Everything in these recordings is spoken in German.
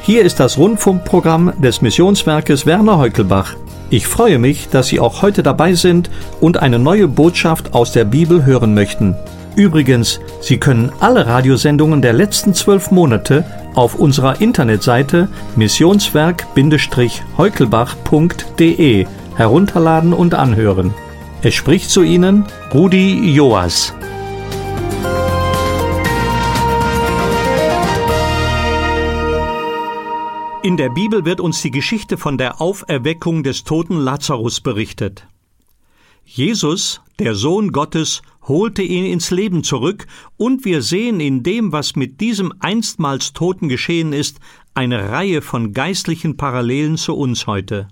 Hier ist das Rundfunkprogramm des Missionswerkes Werner Heukelbach. Ich freue mich, dass Sie auch heute dabei sind und eine neue Botschaft aus der Bibel hören möchten. Übrigens, Sie können alle Radiosendungen der letzten 12 Monate auf unserer Internetseite missionswerk-heukelbach.de herunterladen und anhören. Es spricht zu Ihnen Rudi Joas. In der Bibel wird uns die Geschichte von der Auferweckung des toten Lazarus berichtet. Jesus, der Sohn Gottes, holte ihn ins Leben zurück, und wir sehen in dem, was mit diesem einstmals Toten geschehen ist, eine Reihe von geistlichen Parallelen zu uns heute.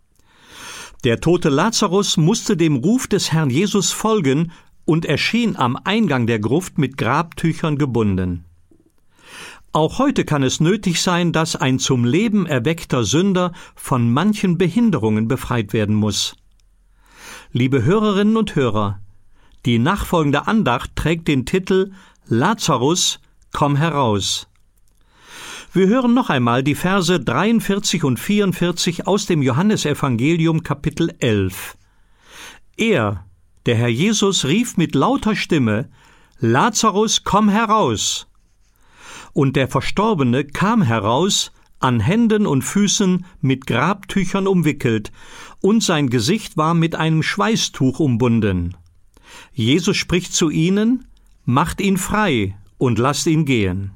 Der tote Lazarus musste dem Ruf des Herrn Jesus folgen und erschien am Eingang der Gruft mit Grabtüchern gebunden. Auch heute kann es nötig sein, dass ein zum Leben erweckter Sünder von manchen Behinderungen befreit werden muss. Liebe Hörerinnen und Hörer, die nachfolgende Andacht trägt den Titel Lazarus, komm heraus. Wir hören noch einmal die Verse 43 und 44 aus dem Johannesevangelium Kapitel 11. Er, der Herr Jesus, rief mit lauter Stimme: Lazarus, komm heraus! Und der Verstorbene kam heraus, an Händen und Füßen mit Grabtüchern umwickelt, und sein Gesicht war mit einem Schweißtuch umbunden. Jesus spricht zu ihnen: Macht ihn frei und lasst ihn gehen.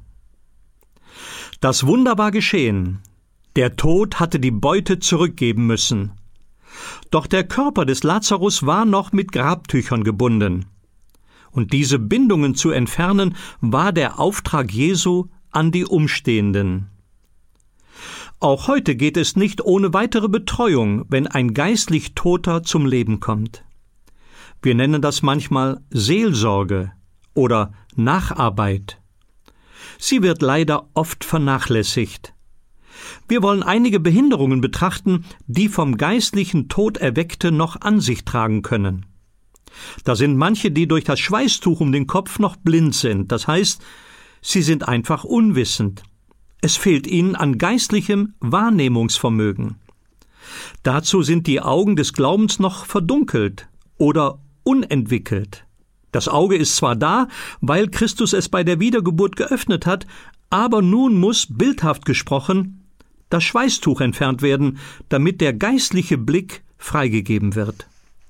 Das Wunder war geschehen. Der Tod hatte die Beute zurückgeben müssen. Doch der Körper des Lazarus war noch mit Grabtüchern gebunden. Und diese Bindungen zu entfernen, war der Auftrag Jesu an die Umstehenden. Auch heute geht es nicht ohne weitere Betreuung, wenn ein geistlich Toter zum Leben kommt. Wir nennen das manchmal Seelsorge oder Nacharbeit. Sie wird leider oft vernachlässigt. Wir wollen einige Behinderungen betrachten, die vom geistlichen Tod Erweckte noch an sich tragen können. Da sind manche, die durch das Schweißtuch um den Kopf noch blind sind. Das heißt, sie sind einfach unwissend. Es fehlt ihnen an geistlichem Wahrnehmungsvermögen. Dazu sind die Augen des Glaubens noch verdunkelt oder unentwickelt. Das Auge ist zwar da, weil Christus es bei der Wiedergeburt geöffnet hat, aber nun muss, bildhaft gesprochen, das Schweißtuch entfernt werden, damit der geistliche Blick freigegeben wird.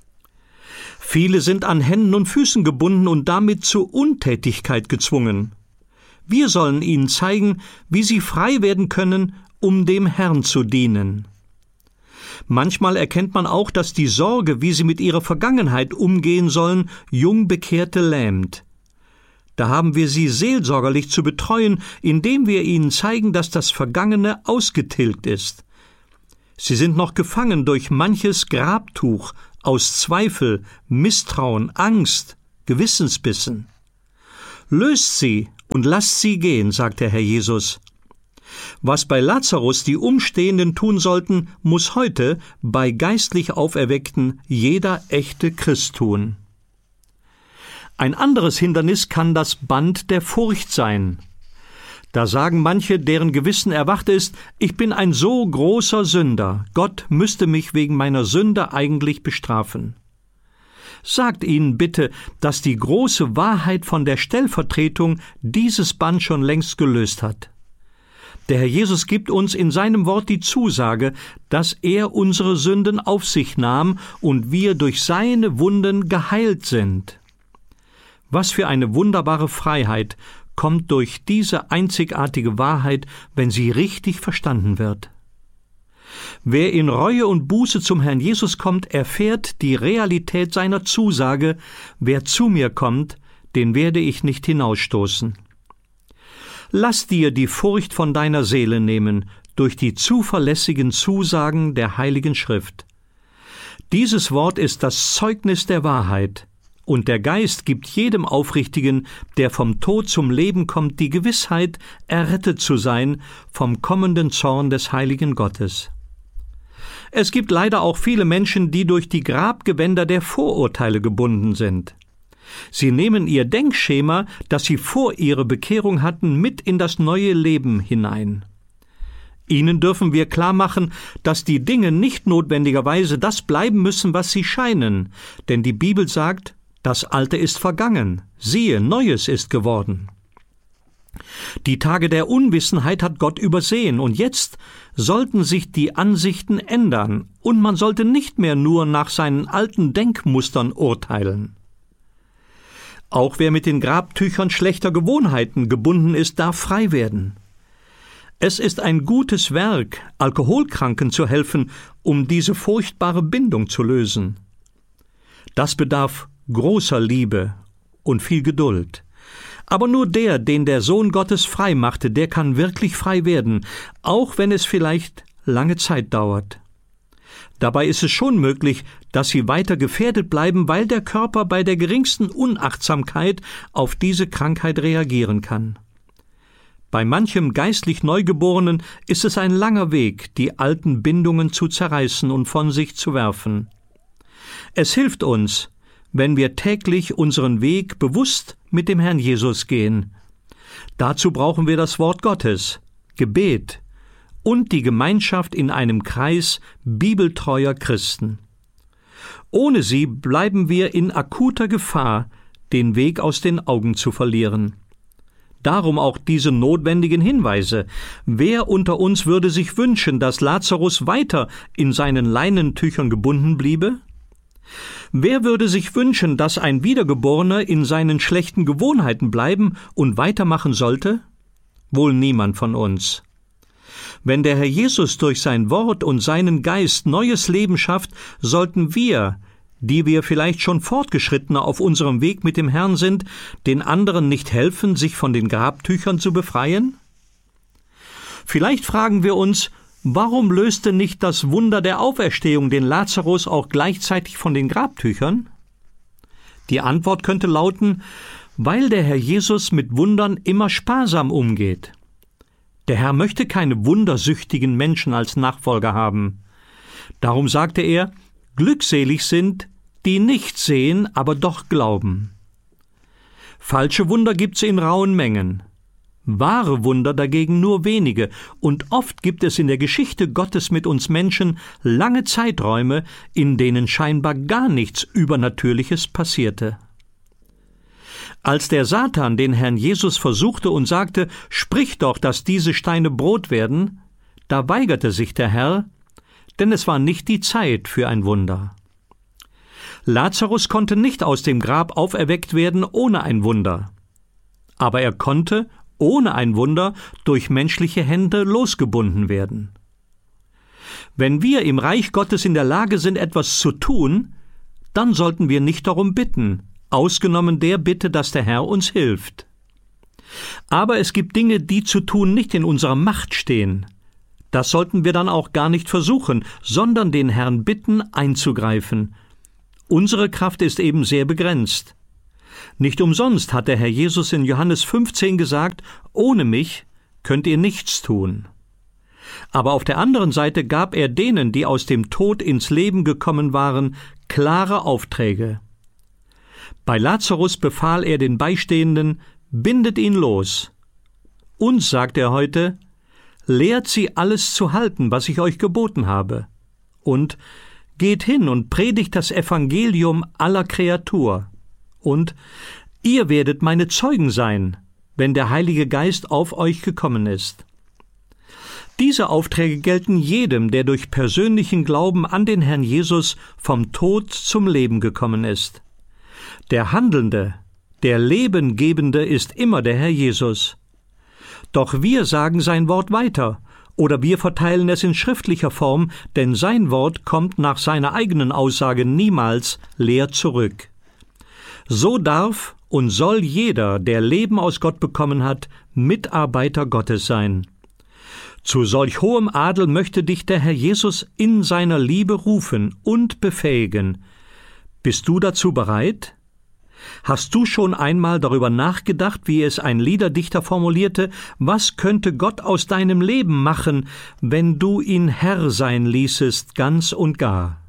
Viele sind an Händen und Füßen gebunden und damit zur Untätigkeit gezwungen. Wir sollen ihnen zeigen, wie sie frei werden können, um dem Herrn zu dienen. Manchmal erkennt man auch, dass die Sorge, wie sie mit ihrer Vergangenheit umgehen sollen, Jungbekehrte lähmt. Da haben wir sie seelsorgerlich zu betreuen, indem wir ihnen zeigen, dass das Vergangene ausgetilgt ist. Sie sind noch gefangen durch manches Grabtuch aus Zweifel, Misstrauen, Angst, Gewissensbissen. Löst sie und lasst sie gehen, sagt der Herr Jesus. Was bei Lazarus die Umstehenden tun sollten, muss heute bei geistlich Auferweckten jeder echte Christ tun. Ein anderes Hindernis kann das Band der Furcht sein. Da sagen manche, deren Gewissen erwacht ist: Ich bin ein so großer Sünder, Gott müsste mich wegen meiner Sünde eigentlich bestrafen. Sagt ihnen bitte, dass die große Wahrheit von der Stellvertretung dieses Band schon längst gelöst hat. Der Herr Jesus gibt uns in seinem Wort die Zusage, dass er unsere Sünden auf sich nahm und wir durch seine Wunden geheilt sind. Was für eine wunderbare Freiheit kommt durch diese einzigartige Wahrheit, wenn sie richtig verstanden wird. Wer in Reue und Buße zum Herrn Jesus kommt, erfährt die Realität seiner Zusage: Wer zu mir kommt, den werde ich nicht hinausstoßen. Lass dir die Furcht von deiner Seele nehmen durch die zuverlässigen Zusagen der Heiligen Schrift. Dieses Wort ist das Zeugnis der Wahrheit, und der Geist gibt jedem Aufrichtigen, der vom Tod zum Leben kommt, die Gewissheit, errettet zu sein vom kommenden Zorn des heiligen Gottes. Es gibt leider auch viele Menschen, die durch die Grabgewänder der Vorurteile gebunden sind. Sie nehmen ihr Denkschema, das sie vor ihrer Bekehrung hatten, mit in das neue Leben hinein. Ihnen dürfen wir klar machen, dass die Dinge nicht notwendigerweise das bleiben müssen, was sie scheinen, denn die Bibel sagt, das Alte ist vergangen, siehe, Neues ist geworden. Die Tage der Unwissenheit hat Gott übersehen, und jetzt sollten sich die Ansichten ändern, und man sollte nicht mehr nur nach seinen alten Denkmustern urteilen. Auch wer mit den Grabtüchern schlechter Gewohnheiten gebunden ist, darf frei werden. Es ist ein gutes Werk, Alkoholkranken zu helfen, um diese furchtbare Bindung zu lösen. Das bedarf großer Liebe und viel Geduld. Aber nur der, den der Sohn Gottes frei machte, der kann wirklich frei werden, auch wenn es vielleicht lange Zeit dauert. Dabei ist es schon möglich, dass sie weiter gefährdet bleiben, weil der Körper bei der geringsten Unachtsamkeit auf diese Krankheit reagieren kann. Bei manchem geistlich Neugeborenen ist es ein langer Weg, die alten Bindungen zu zerreißen und von sich zu werfen. Es hilft uns, wenn wir täglich unseren Weg bewusst mit dem Herrn Jesus gehen. Dazu brauchen wir das Wort Gottes, Gebet und die Gemeinschaft in einem Kreis bibeltreuer Christen. Ohne sie bleiben wir in akuter Gefahr, den Weg aus den Augen zu verlieren. Darum auch diese notwendigen Hinweise. Wer unter uns würde sich wünschen, dass Lazarus weiter in seinen Leinentüchern gebunden bliebe? Wer würde sich wünschen, dass ein Wiedergeborener in seinen schlechten Gewohnheiten bleiben und weitermachen sollte? Wohl niemand von uns. Wenn der Herr Jesus durch sein Wort und seinen Geist neues Leben schafft, sollten wir, die wir vielleicht schon fortgeschrittener auf unserem Weg mit dem Herrn sind, den anderen nicht helfen, sich von den Grabtüchern zu befreien? Vielleicht fragen wir uns, warum löste nicht das Wunder der Auferstehung den Lazarus auch gleichzeitig von den Grabtüchern? Die Antwort könnte lauten, weil der Herr Jesus mit Wundern immer sparsam umgeht. Der Herr möchte keine wundersüchtigen Menschen als Nachfolger haben. Darum sagte er, glückselig sind, die nicht sehen, aber doch glauben. Falsche Wunder gibt's in rauen Mengen. Wahre Wunder dagegen nur wenige, und oft gibt es in der Geschichte Gottes mit uns Menschen lange Zeiträume, in denen scheinbar gar nichts Übernatürliches passierte. Als der Satan den Herrn Jesus versuchte und sagte, sprich doch, dass diese Steine Brot werden, da weigerte sich der Herr, denn es war nicht die Zeit für ein Wunder. Lazarus konnte nicht aus dem Grab auferweckt werden ohne ein Wunder. Aber er konnte, ohne ein Wunder, durch menschliche Hände losgebunden werden. Wenn wir im Reich Gottes in der Lage sind, etwas zu tun, dann sollten wir nicht darum bitten, ausgenommen der Bitte, dass der Herr uns hilft. Aber es gibt Dinge, die zu tun nicht in unserer Macht stehen. Das sollten wir dann auch gar nicht versuchen, sondern den Herrn bitten, einzugreifen. Unsere Kraft ist eben sehr begrenzt. Nicht umsonst hat der Herr Jesus in Johannes 15 gesagt, ohne mich könnt ihr nichts tun. Aber auf der anderen Seite gab er denen, die aus dem Tod ins Leben gekommen waren, klare Aufträge. Bei Lazarus befahl er den Beistehenden, bindet ihn los. Uns sagt er heute, lehrt sie alles zu halten, was ich euch geboten habe. Und geht hin und predigt das Evangelium aller Kreatur. Und ihr werdet meine Zeugen sein, wenn der Heilige Geist auf euch gekommen ist. Diese Aufträge gelten jedem, der durch persönlichen Glauben an den Herrn Jesus vom Tod zum Leben gekommen ist. Der Handelnde, der Lebengebende ist immer der Herr Jesus. Doch wir sagen sein Wort weiter, oder wir verteilen es in schriftlicher Form, denn sein Wort kommt nach seiner eigenen Aussage niemals leer zurück. So darf und soll jeder, der Leben aus Gott bekommen hat, Mitarbeiter Gottes sein. Zu solch hohem Adel möchte dich der Herr Jesus in seiner Liebe rufen und befähigen. Bist du dazu bereit? Hast du schon einmal darüber nachgedacht, wie es ein Liederdichter formulierte, was könnte Gott aus deinem Leben machen, wenn du ihn Herr sein ließest, ganz und gar?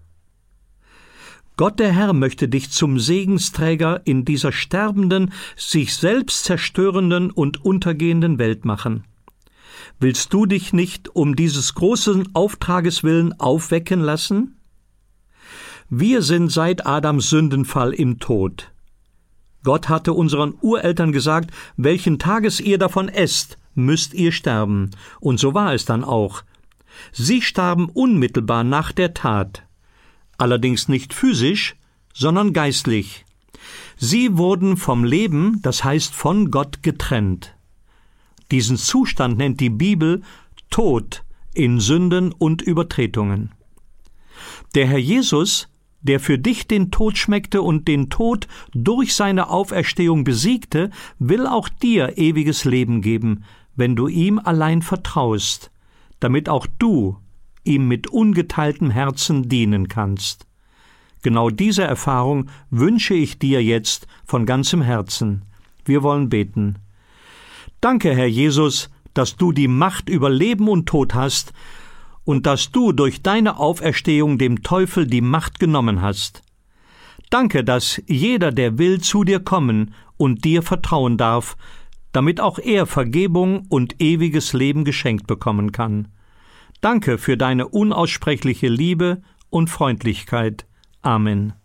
Gott der Herr möchte dich zum Segensträger in dieser sterbenden, sich selbst zerstörenden und untergehenden Welt machen. Willst du dich nicht um dieses großen Auftrages willen aufwecken lassen? Wir sind seit Adams Sündenfall im Tod. Gott hatte unseren Ureltern gesagt, welchen Tages ihr davon esst, müsst ihr sterben. Und so war es dann auch. Sie starben unmittelbar nach der Tat. Allerdings nicht physisch, sondern geistlich. Sie wurden vom Leben, das heißt von Gott, getrennt. Diesen Zustand nennt die Bibel Tod in Sünden und Übertretungen. Der Herr Jesus, der für dich den Tod schmeckte und den Tod durch seine Auferstehung besiegte, will auch dir ewiges Leben geben, wenn du ihm allein vertraust, damit auch du ihm mit ungeteiltem Herzen dienen kannst. Genau diese Erfahrung wünsche ich dir jetzt von ganzem Herzen. Wir wollen beten. Danke, Herr Jesus, dass du die Macht über Leben und Tod hast und dass du durch deine Auferstehung dem Teufel die Macht genommen hast. Danke, dass jeder, der will, zu dir kommen und dir vertrauen darf, damit auch er Vergebung und ewiges Leben geschenkt bekommen kann. Danke für deine unaussprechliche Liebe und Freundlichkeit. Amen.